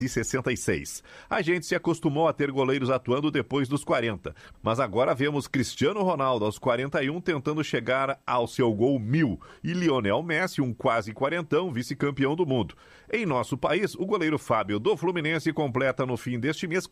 66. A gente se acostumou a ter goleiros atuando depois dos 40, mas agora vemos Cristiano Ronaldo aos 41 tentando chegar ao seu gol 1000 e Lionel Messi, um quase quarentão, vice-campeão do mundo. Em nosso país, o goleiro Fábio do Fluminense completa no fim deste mês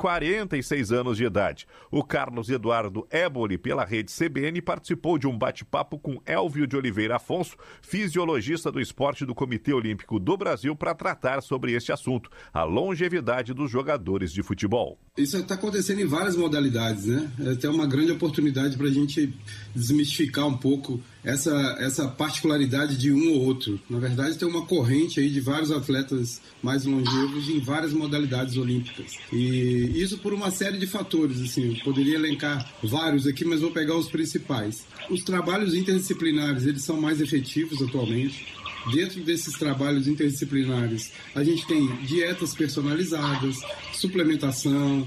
46 anos de idade. O Carlos Eduardo Éboli, pela rede CBN, participou de um bate-papo com Elvio de Oliveira Afonso, fisiologista do esporte do Comitê Olímpico do Brasil, para tratar sobre este assunto, a longevidade dos jogadores de futebol. Isso está acontecendo em várias modalidades, né? É até uma grande oportunidade para a gente desmistificar um pouco essa particularidade de um ou outro. Na verdade, tem uma corrente aí de vários atletas mais longevos em várias modalidades olímpicas. E isso por uma série de fatores, assim, eu poderia elencar vários aqui, mas vou pegar os principais. Os trabalhos interdisciplinares, eles são mais efetivos atualmente. Dentro desses trabalhos interdisciplinares, a gente tem dietas personalizadas, suplementação,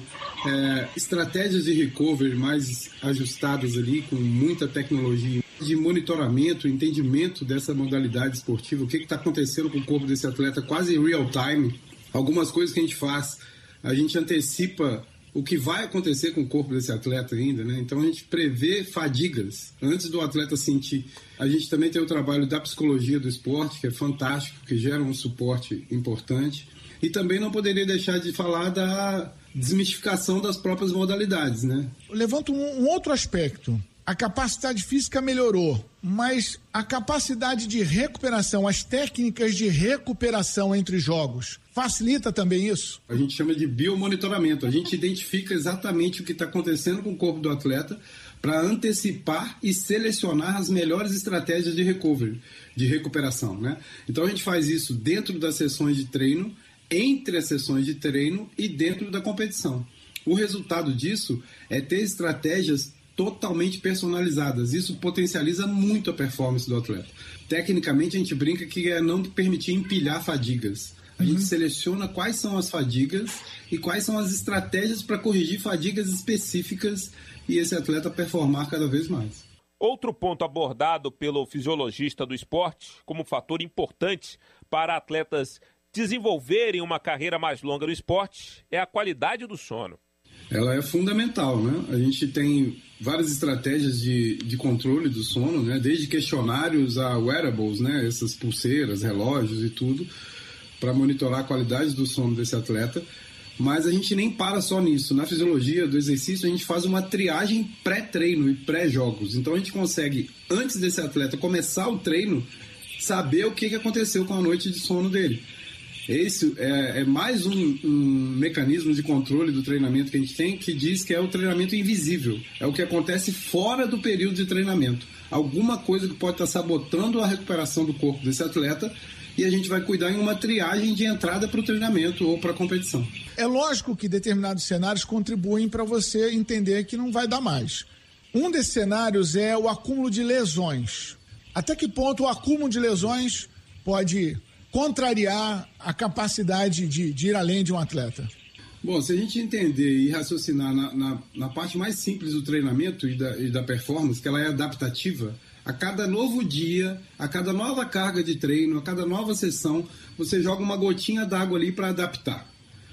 estratégias de recovery mais ajustadas ali, com muita tecnologia de monitoramento, entendimento dessa modalidade esportiva, o que está acontecendo com o corpo desse atleta quase em real time. Algumas coisas que a gente faz, a gente antecipa o que vai acontecer com o corpo desse atleta ainda, né? Então a gente prevê fadigas antes do atleta sentir. A gente também tem o trabalho da psicologia do esporte, que é fantástico, que gera um suporte importante. E também não poderia deixar de falar da desmistificação das próprias modalidades, né? Eu levanto um outro aspecto. A capacidade física melhorou, mas a capacidade de recuperação, as técnicas de recuperação entre jogos, facilita também isso? A gente chama de biomonitoramento. A gente identifica exatamente o que está acontecendo com o corpo do atleta para antecipar e selecionar as melhores estratégias de recovery, de recuperação, né? Então a gente faz isso dentro das sessões de treino, entre as sessões de treino e dentro da competição. O resultado disso é ter estratégias totalmente personalizadas. Isso potencializa muito a performance do atleta. Tecnicamente, a gente brinca que é não permitir empilhar fadigas. A gente seleciona quais são as fadigas e quais são as estratégias para corrigir fadigas específicas e esse atleta performar cada vez mais. Outro ponto abordado pelo fisiologista do esporte como fator importante para atletas desenvolverem uma carreira mais longa no esporte é a qualidade do sono. Ela é fundamental, né? A gente tem várias estratégias de controle do sono, né? Desde questionários a wearables, né? Essas pulseiras, relógios e tudo, para monitorar a qualidade do sono desse atleta. Mas a gente nem para só nisso. Na fisiologia do exercício, a gente faz uma triagem pré-treino e pré-jogos. Então a gente consegue, antes desse atleta começar o treino, saber o que aconteceu com a noite de sono dele. Esse é mais um mecanismo de controle do treinamento que a gente tem, que diz que é o treinamento invisível. É o que acontece fora do período de treinamento. Alguma coisa que pode estar sabotando a recuperação do corpo desse atleta, e a gente vai cuidar em uma triagem de entrada para o treinamento ou para a competição. É lógico que determinados cenários contribuem para você entender que não vai dar mais. Um desses cenários é o acúmulo de lesões. Até que ponto o acúmulo de lesões pode contrariar a capacidade de ir além de um atleta? Bom, se a gente entender e raciocinar na parte mais simples do treinamento e da performance, que ela é adaptativa, a cada novo dia, a cada nova carga de treino, a cada nova sessão, você joga uma gotinha d'água ali para adaptar.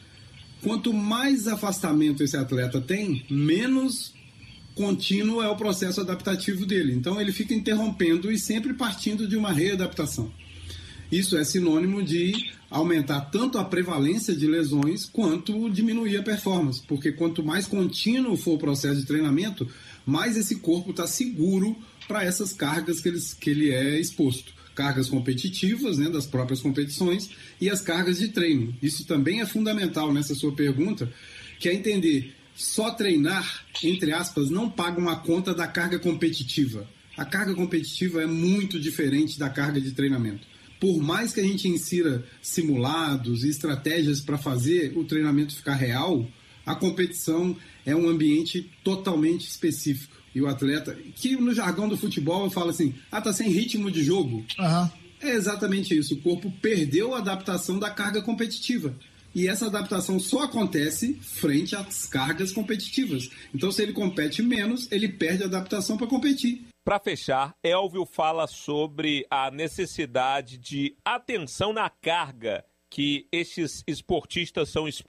Quanto mais afastamento esse atleta tem, menos contínuo é o processo adaptativo dele. Então ele fica interrompendo e sempre partindo de uma readaptação. Isso é sinônimo de aumentar tanto a prevalência de lesões quanto diminuir a performance, porque quanto mais contínuo for o processo de treinamento, mais esse corpo está seguro para essas cargas que ele é exposto. Cargas competitivas, né, das próprias competições, e as cargas de treino. Isso também é fundamental nessa sua pergunta, que é entender, só treinar, entre aspas, não paga uma conta da carga competitiva. A carga competitiva é muito diferente da carga de treinamento. Por mais que a gente insira simulados e estratégias para fazer o treinamento ficar real, a competição é um ambiente totalmente específico. E o atleta, que no jargão do futebol eu falo assim, tá sem ritmo de jogo. Uhum. É exatamente isso, o corpo perdeu a adaptação da carga competitiva. E essa adaptação só acontece frente às cargas competitivas. Então, se ele compete menos, ele perde a adaptação para competir. Para fechar, Elvio fala sobre a necessidade de atenção na carga que estes esportistas são